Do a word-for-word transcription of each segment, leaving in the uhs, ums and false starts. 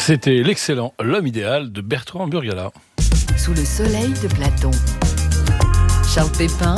C'était l'excellent L'homme idéal de Bertrand Burgalat. Sous le soleil de Platon. Charles Pépin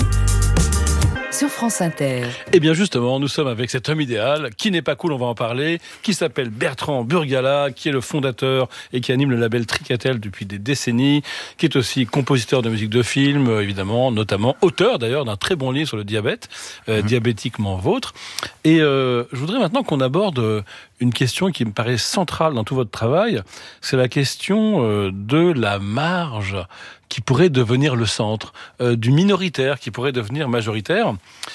sur France Inter. Et bien justement, nous sommes avec cet homme idéal, qui n'est pas cool, on va en parler, qui s'appelle Bertrand Burgalat, qui est le fondateur et qui anime le label Tricatel depuis des décennies, qui est aussi compositeur de musique de film, évidemment, notamment auteur d'ailleurs d'un très bon livre sur le diabète, euh, mmh. Diabétiquement vôtre. Et euh, je voudrais maintenant qu'on aborde une question qui me paraît centrale dans tout votre travail, c'est la question euh, de la marge qui pourrait devenir le centre, euh, du minoritaire qui pourrait devenir majoritaire.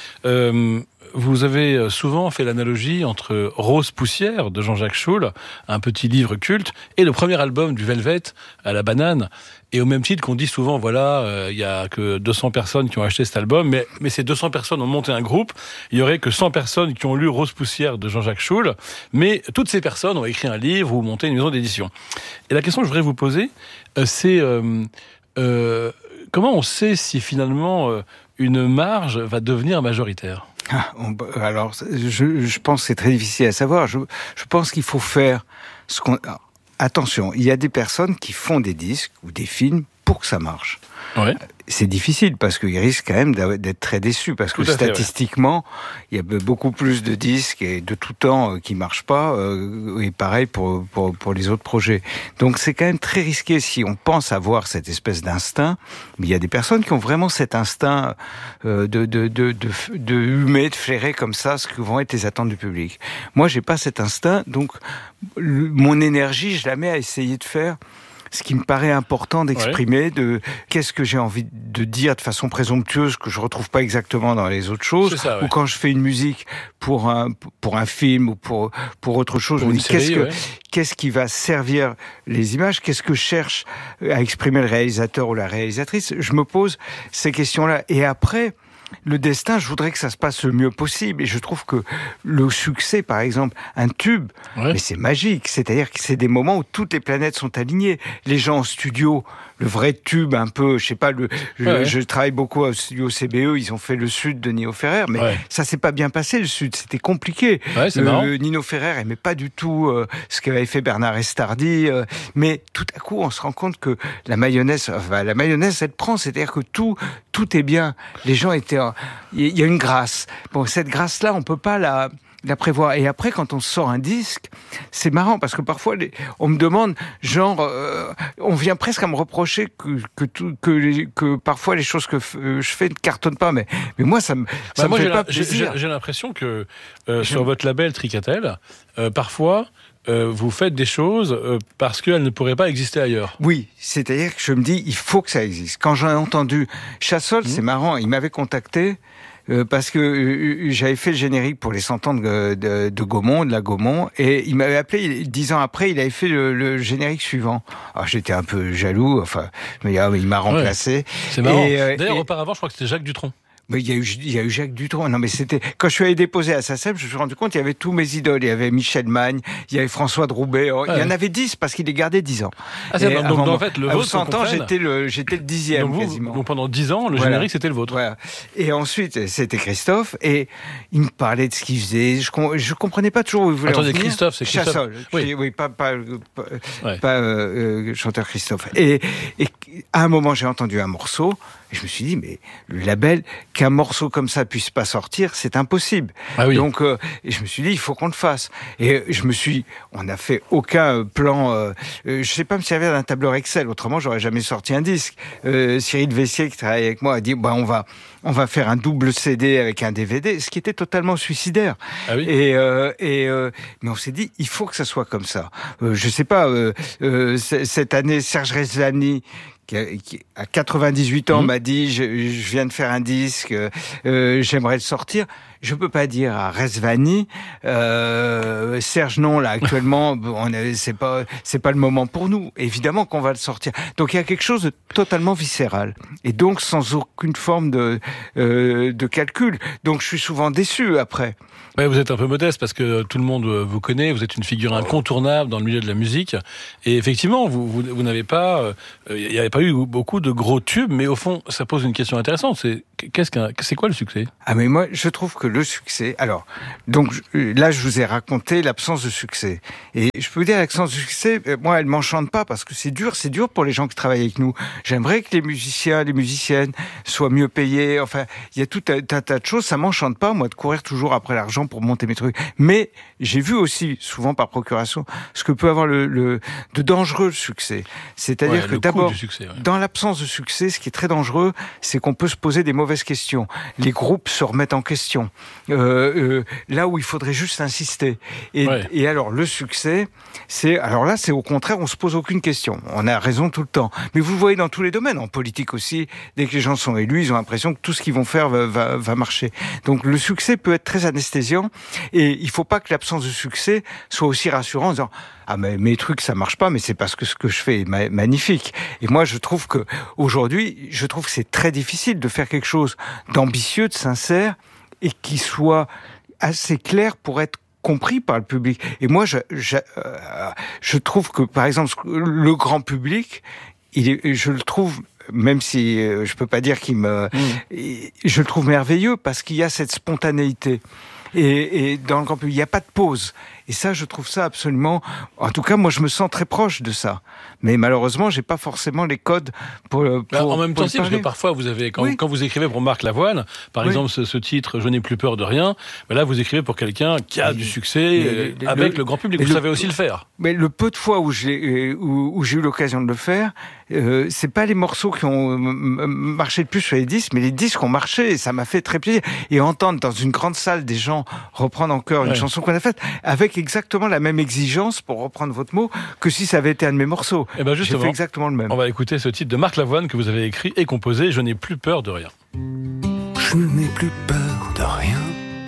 Euh, vous avez souvent fait l'analogie entre Rose Poussière de Jean-Jacques Schul, un petit livre culte, et le premier album du Velvet à la banane. Et au même titre qu'on dit souvent, voilà, il euh, y a que deux cents personnes qui ont acheté cet album, mais, mais ces deux cents personnes ont monté un groupe, il y aurait que cent personnes qui ont lu Rose Poussière de Jean-Jacques Schul, mais toutes ces personnes ont écrit un livre ou monté une maison d'édition. Et la question que je voudrais vous poser, euh, c'est... Euh, Euh, comment on sait si finalement euh, une marge va devenir majoritaire ? Ah, on, alors, je, je pense que c'est très difficile à savoir. Je, je pense qu'il faut faire ce qu'on... Attention, il y a des personnes qui font des disques ou des films pour que ça marche. Ouais. C'est difficile parce qu'ils risquent quand même d'être très déçus parce que fait, statistiquement, ouais. il y a beaucoup plus de disques et de tout temps qui marchent pas euh, et pareil pour, pour pour les autres projets. Donc c'est quand même très risqué si on pense avoir cette espèce d'instinct. Mais il y a des personnes qui ont vraiment cet instinct euh, de de de de de humer, de flairer comme ça ce que vont être les attentes du public. Moi, j'ai pas cet instinct, donc le, mon énergie, je la mets à essayer de faire ce qui me paraît important d'exprimer, ouais. de qu'est-ce que j'ai envie de dire de façon présomptueuse que je retrouve pas exactement dans les autres choses, ça, ouais. ou quand je fais une musique pour un pour un film ou pour pour autre chose, pour je me dis série, qu'est-ce que ouais. qu'est-ce qui va servir les images, qu'est-ce que cherche à exprimer le réalisateur ou la réalisatrice. Je me pose ces questions-là et après. Le destin, je voudrais que ça se passe le mieux possible. Et je trouve que le succès, par exemple, un tube, ouais. mais c'est magique. C'est-à-dire que c'est des moments où toutes les planètes sont alignées. Les gens en studio, le vrai tube, un peu, je sais pas, le, ouais, ouais. je travaille beaucoup au studio C B E, ils ont fait le Sud de Nino Ferrer, mais ouais. ça s'est pas bien passé, le Sud. C'était compliqué. Ouais, c'est marrant. Euh, Nino Ferrer aimait pas du tout euh, ce qu'avait fait Bernard Estardi. Euh, mais tout à coup, on se rend compte que la mayonnaise, enfin, la mayonnaise, elle prend. C'est-à-dire que tout, tout est bien. Les gens étaient il y a une grâce. Bon, cette grâce-là, on peut pas la, la prévoir. Et après, quand on sort un disque, c'est marrant parce que parfois, les, on me demande, genre, euh, on vient presque à me reprocher que que, tout, que, les, que parfois les choses que f- je fais ne cartonnent pas. Mais, mais moi, ça me, bah, ça moi, me fait j'ai pas la, plaisir. J'ai, j'ai l'impression que euh, sur votre label Tricatel, euh, parfois. Euh, vous faites des choses euh, parce qu'elles ne pourraient pas exister ailleurs. Oui, c'est-à-dire que je me dis, il faut que ça existe. Quand j'en ai entendu Chassol, mmh. c'est marrant, il m'avait contacté euh, parce que euh, j'avais fait le générique pour les cent ans de, de, de Gaumont, de la Gaumont, et il m'avait appelé dix ans après, il avait fait le, le générique suivant. Alors j'étais un peu jaloux, enfin, mais il m'a remplacé. Ouais, c'est marrant. Et, euh, D'ailleurs, et... auparavant, je crois que c'était Jacques Dutronc. Mais il y a eu, il y a eu Jacques Dutronc. Non, mais c'était, quand je suis allé déposer à S A C E M, je me suis rendu compte, il y avait tous mes idoles. Il y avait Michel Magne, il y avait François de Roubaix. Ouais. Il y en avait dix parce qu'il les gardait dix ans. Ah, c'est donc, donc, en fait, le vôtre. cent ans, j'étais le, j'étais le dixième, donc vous, quasiment. Donc pendant dix ans, le voilà. générique, c'était le vôtre. Voilà. Et ensuite, c'était Christophe, et il me parlait de ce qu'il faisait. Je, je comprenais pas toujours où il voulait Attendez, en venir. Christophe, c'est Christophe. Chassol. Oui. oui, pas, pas, pas, ouais. pas euh, chanteur Christophe. Et, et à un moment, j'ai entendu un morceau, et je me suis dit, mais le label, qu'un morceau comme ça puisse pas sortir, c'est impossible. Ah oui. Donc, euh, et je me suis dit, il faut qu'on le fasse. Et je me suis, on n'a fait aucun plan. Euh, je sais pas me servir d'un tableur Excel. Autrement, j'aurais jamais sorti un disque. Euh, Cyril Vessier, qui travaille avec moi, a dit, bah on va, on va faire un double C D avec un D V D, ce qui était totalement suicidaire. Ah oui. Et, euh, et euh, mais on s'est dit, il faut que ça soit comme ça. Euh, je sais pas. Euh, euh, cette année, Serge Rezvani, qui, a, qui à quatre-vingt-dix-huit ans, mmh. m'a dit je, je viens de faire un disque, euh, j'aimerais le sortir. Je peux pas dire à Rezvani, euh, Serge non là actuellement, on est, c'est pas c'est pas le moment pour nous. Évidemment qu'on va le sortir. Donc il y a quelque chose de totalement viscéral et donc sans aucune forme de euh, de calcul. Donc je suis souvent déçu après. Ouais, vous êtes un peu modeste parce que tout le monde vous connaît, vous êtes une figure incontournable dans le milieu de la musique. Et effectivement, vous, vous, vous n'avez pas, euh, il n'y avait pas eu beaucoup de gros tubes, mais au fond, ça pose une question intéressante. C'est, qu'est-ce qu'un, c'est quoi le succès ? Ah, mais moi, je trouve que que le succès... Alors, donc là, je vous ai raconté l'absence de succès. Et je peux vous dire, l'absence de succès, moi, elle m'enchante pas parce que c'est dur, c'est dur pour les gens qui travaillent avec nous. J'aimerais que les musiciens, les musiciennes soient mieux payés. Enfin, il y a tout un, un tas de choses. Ça m'enchante pas, moi, de courir toujours après l'argent pour monter mes trucs. Mais j'ai vu aussi, souvent par procuration, ce que peut avoir le, le de dangereux succès. C'est-à-dire ouais, que d'abord, succès, ouais. dans l'absence de succès, ce qui est très dangereux, c'est qu'on peut se poser des mauvaises questions. Les groupes se remettent en question. Euh, euh, là où il faudrait juste insister. Et, ouais. et alors, le succès, c'est... Alors là, c'est au contraire, on se pose aucune question. On a raison tout le temps. Mais vous le voyez dans tous les domaines. En politique aussi, dès que les gens sont élus, ils ont l'impression que tout ce qu'ils vont faire va, va, va marcher. Donc, le succès peut être très anesthésiant. Et il ne faut pas que l'absence de succès soit aussi rassurant en disant « Ah, mais mes trucs, ça marche pas, mais c'est parce que ce que je fais est ma- magnifique. » Et moi, je trouve que aujourd'hui, je trouve que c'est très difficile de faire quelque chose d'ambitieux, de sincère, et qui soit assez clair pour être compris par le public. Et moi, je, je, euh, je trouve que, par exemple, le grand public, il est, je le trouve... Même si euh, je peux pas dire qu'il me, mmh. je le trouve merveilleux parce qu'il y a cette spontanéité. Et, et dans le grand public, il n'y a pas de pause. Et ça, je trouve ça absolument... En tout cas, moi, je me sens très proche de ça. Mais malheureusement, j'ai pas forcément les codes pour, pour bah, En même pour temps, si, parce que parfois, vous avez, quand, oui. quand vous écrivez pour Marc Lavoine, par oui. exemple, ce, ce titre « Je n'ai plus peur de rien bah », là, vous écrivez pour quelqu'un qui a mais, du succès mais, avec le, le grand public. Vous le, savez aussi le faire. Mais le peu de fois où j'ai, où, où j'ai eu l'occasion de le faire, euh, c'est pas les morceaux qui ont marché le plus sur les disques, mais les disques ont marché. Et ça m'a fait très plaisir. Et entendre dans une grande salle des gens reprendre encore une ouais. chanson qu'on a faite avec exactement la même exigence, pour reprendre votre mot, que si ça avait été un de mes morceaux. Et ben justement, j'ai fait exactement le même. On va écouter ce titre de Marc Lavoine que vous avez écrit et composé, « Je n'ai plus peur de rien ». Je n'ai plus peur de rien.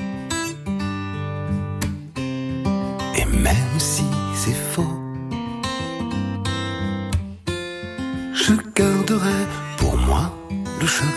Et même si c'est faux, je garderai pour moi le choc